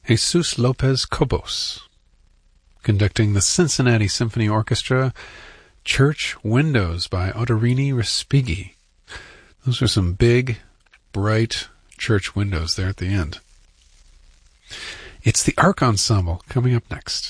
Jesus Lopez Cobos. Conducting the Cincinnati Symphony Orchestra, Church Windows by Ottorini Respighi. Those are some big, bright church windows there at the end. It's the Arc Ensemble coming up next.